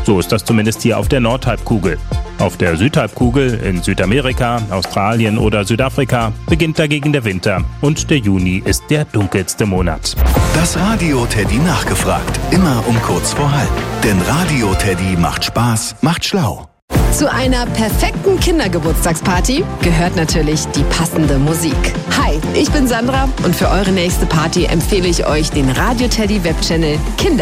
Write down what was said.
So ist das zumindest hier auf der Nordhalbkugel. Auf der Südhalbkugel, in Südamerika, Australien oder Südafrika, beginnt dagegen der Winter und der Juni ist der dunkelste Monat. Das Radio Teddy nachgefragt, immer um kurz vor halb. Denn Radio Teddy macht Spaß, macht schlau. Zu einer perfekten Kindergeburtstagsparty gehört natürlich die passende Musik. Hi, ich bin Sandra und für eure nächste Party empfehle ich euch den Radio Teddy Webchannel Kinder.